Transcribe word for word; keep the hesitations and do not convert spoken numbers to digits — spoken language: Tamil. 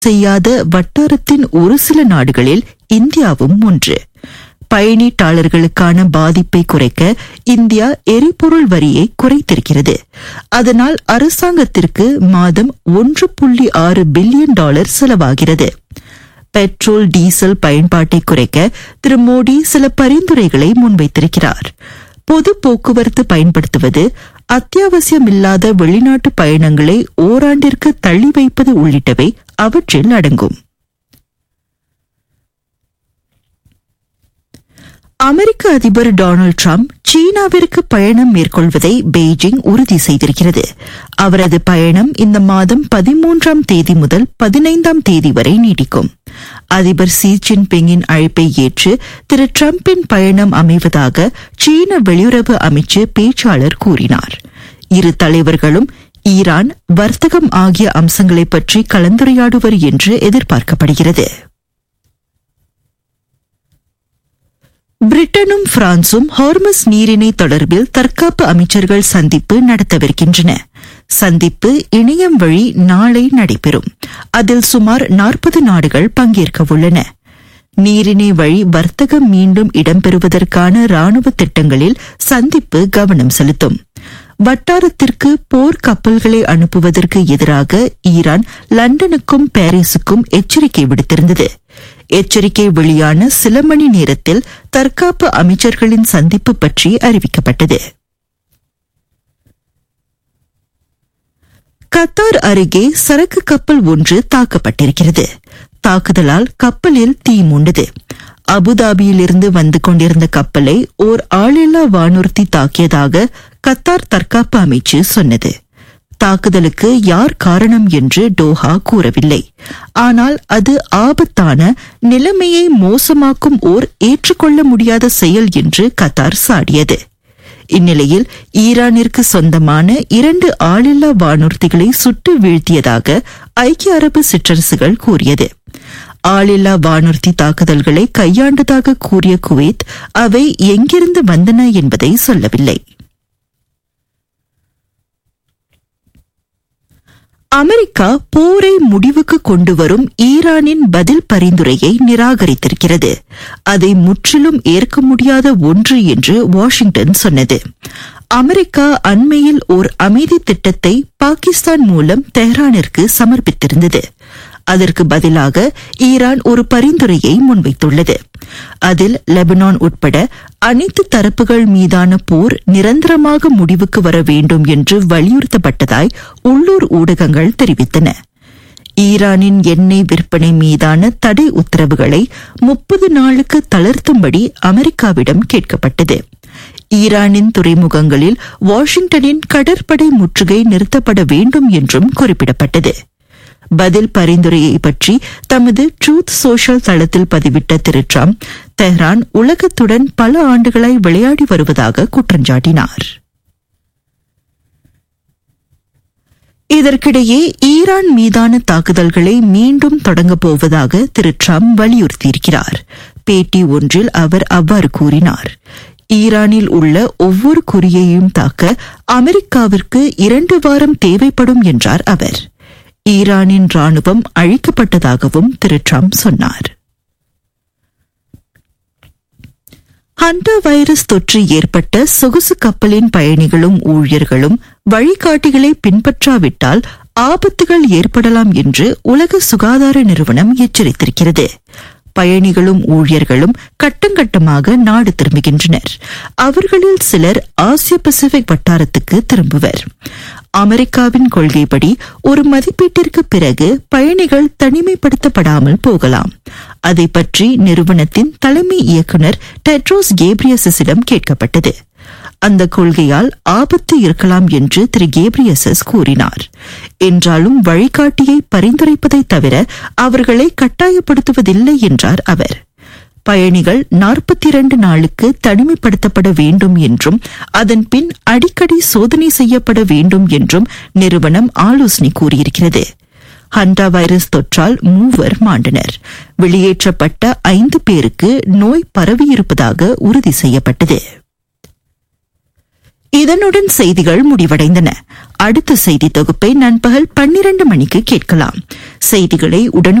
செய்யாத வட்டாரத்தின் ஒரு சில நாடுகளில் இந்தியாவும் ஒன்று. பயணீட்டாளர்களுக்கான பாதிப்பை குறைக்க இந்தியா எரிபொருள் வரியை குறைத்திருக்கிறது. அதனால் அரசாங்கத்திற்கு மாதம் ஒன்று புள்ளி ஆறு பில்லியன் டாலர் செலவாகிறது. பெட்ரோல் டீசல் பயன்பாட்டை குறைக்க திரு மோடி சில பரிந்துரைகளை முன்வைத்திருக்கிறார். பொது போக்குவரத்து பயன்படுத்துவது, அத்தியாவசியமில்லாத வெளிநாட்டு பயணங்களை ஓராண்டிற்கு தள்ளி வைப்பது உள்ளிட்டவை அவற்றில் அடங்கும். அமெரிக்க அதிபர் டொனால்டு டிரம்ப் சீனாவிற்கு பயணம் மேற்கொள்வதை பெய்ஜிங் உறுதி செய்திருக்கிறது. அவரது பயணம் இந்த மாதம் பதிமூன்றாம் தேதி முதல் பதினைந்தாம் தேதி வரை நீடிக்கும். அதிபர் ஷி ஜின்பிங்கின் அழைப்பை ஏற்று திரு டிரம்பின் பயணம் அமைவதாக சீன வெளியுறவு அமைச்சு பேச்சாளர் கூறினார். இரு தலைவர்களும் ஈரான், வர்த்தகம் ஆகிய அம்சங்களை பற்றி கலந்துரையாடுவர் என்று எதிர்பார்க்கப்படுகிறது. பிரிட்டனும் பிரான்சும் ஹார்மஸ் நீரிணை தொடர்பில் தற்காப்பு அமைச்சர்கள் சந்திப்பு நடத்தவிருக்கின்றன. சந்திப்பு இணையம் வழி நாளை நடைபெறும். அதில் சுமார் நாற்பது நாடுகள் பங்கேற்க உள்ளன. நீரிணை வழி வர்த்தகம் மீண்டும் இடம்பெறுவதற்கான ராணுவ திட்டங்களில் சந்திப்பு கவனம் செலுத்தும். வட்டாரத்திற்கு போர் கப்பல்களை அனுப்புவதற்கு எதிராக ஈரான் லண்டனுக்கும் பாரிஸுக்கும் எச்சரிக்கை விடுத்திருந்தது. எச்சரிக்கை வெளியான சில மணி நேரத்தில் தற்காப்பு அமைச்சர்களின் சந்திப்பு பற்றி அறிவிக்கப்பட்டது. கத்தார் அருகே சரக்கு கப்பல் ஒன்று தாக்கப்பட்டிருக்கிறது. தாக்குதலால் கப்பலில் தீ மூண்டது. அபுதாபியிலிருந்து வந்து கொண்டிருந்த கப்பலை ஓர் ஆளில்லா வானூர்தி தாக்கியதாக கத்தார் தற்காப்பு அமைச்சு சொன்னது. தாக்குதலுக்கு யார் காரணம் என்று டோஹா கூறவில்லை. ஆனால் அது ஆபத்தான, நிலைமையை மோசமாக்கும் ஓர் ஏற்றுக்கொள்ள முடியாத செயல் என்று கத்தார் சாடியது. இந்நிலையில் ஈரானிற்கு சொந்தமான இரண்டு ஆளில்லா வானூர்திகளை சுட்டு வீழ்த்தியதாக ஐக்கிய அரபு சிற்றரசுகள் கூறியது. ஆளில்லா வானூர்தி தாக்குதல்களை கையாண்டதாக கூறிய குவைத் அவை எங்கிருந்து வந்தன என்பதை சொல்லவில்லை. அமெரிக்கா போரை முடிவுக்கு கொண்டுவரும் ஈரானின் பதில் பரிந்துரையை நிராகரித்திருக்கிறது. அதை முற்றிலும் ஏற்க முடியாத ஒன்று என்று வாஷிங்டன் சொன்னது. அமெரிக்கா அண்மையில் ஓர் அமைதி திட்டத்தை பாகிஸ்தான் மூலம் தெஹ்ரானிற்கு சமர்ப்பித்திருந்தது. அதற்கு பதிலாக ஈரான் ஒரு பரிந்துரையை முன்வைத்துள்ளது. அதில் லெபனான் உட்பட அனைத்து தரப்புகள் மீதான போர் நிரந்தரமாக முடிவுக்கு வர வேண்டும் என்று வலியுறுத்தப்பட்டதாய் உள்ளூர் ஊடகங்கள் தெரிவித்தன. ஈரானின் எண்ணெய் விற்பனை மீதான தடை உத்தரவுகளை முப்பது நாளுக்கு தளர்த்தும்படி அமெரிக்காவிடம் கேட்கப்பட்டது. ஈரானின் துறைமுகங்களில் வாஷிங்டனின் கடற்படை முற்றுகை நிறுத்தப்பட வேண்டும் என்றும் குறிப்பிடப்பட்டது. பதில் பரிந்துரையை பற்றி தமது ட்ரூத் சோஷியல் தளத்தில் பதிவிட்ட திரு டிரம்ப் தெஹ்ரான் உலகத்துடன் பல ஆண்டுகளாய் விளையாடி வருவதாக குற்றஞ்சாட்டினார். இதற்கிடையே ஈரான் மீதான தாக்குதல்களை மீண்டும் தொடங்கப் போவதாக திரு டிரம்ப் வலியுறுத்தியிருக்கிறார். பேட்டி ஒன்றில் அவர் அவ்வாறு கூறினார். ஈரானில் உள்ள ஒவ்வொரு குறியையும் தாக்க அமெரிக்காவிற்கு இரண்டு வாரம் தேவைப்படும் என்றார் அவர். ஈரானின் ராணுவம் அழிக்கப்பட்டதாகவும் திரு டிரம்ப் சொன்னார். ஹண்டா வைரஸ் தொற்று ஏற்பட்ட சொகுசு கப்பலின் பயணிகளும் ஊழியர்களும் வழிகாட்டிகளை பின்பற்றாவிட்டால் ஆபத்துகள் ஏற்படலாம் என்று உலக சுகாதார நிறுவனம் எச்சரித்திருக்கிறது. பயணிகளும் ஊழியர்களும் கட்டங்கட்டமாக நாடு திரும்புகின்றனர். அவர்களில் சிலர் ஆசிய பசிபிக் வட்டாரத்துக்கு திரும்புவர். அமெரிக்காவின் கொள்கைப்படி ஒரு மதிப்பீட்டிற்கு பிறகு பயணிகள் தனிமைப்படுத்தப்படாமல் போகலாம். அதை பற்றி நிறுவனத்தின் தலைமை இயக்குநர் டெட்ரோஸ் கேப்ரியசஸிடம் கேட்கப்பட்டது. அந்த கொள்கையால் ஆபத்து இருக்கலாம் என்று திரு கேப்ரியசஸ் கூறினார். என்றாலும் வழிகாட்டியை பரிந்துரைப்பதை தவிர அவர்களை கட்டாயப்படுத்துவதில்லை என்றார் அவர். பயணிகள் நாற்பத்தி இரண்டு நாளுக்கு தனிமைப்படுத்தப்பட வேண்டும் என்றும் அதன் பின் அடிக்கடி சோதனை செய்யப்பட வேண்டும் என்றும் நிறுவனம் ஆலோசனை கூறியிருக்கிறது. ஹண்டா வைரஸ் தொற்றால் மூவர் மாண்டனர். வெளியேற்றப்பட்ட ஐந்து பேருக்கு நோய் பரவியிருப்பதாக உறுதி செய்யப்பட்டது. இதனுடன் செய்திகள் முடிவடைந்தன. அடுத்த செய்தி தொகுப்பை நண்பகல் பன்னிரண்டு மணிக்கு கேட்கலாம். செய்திகளை உடனுக்குடன்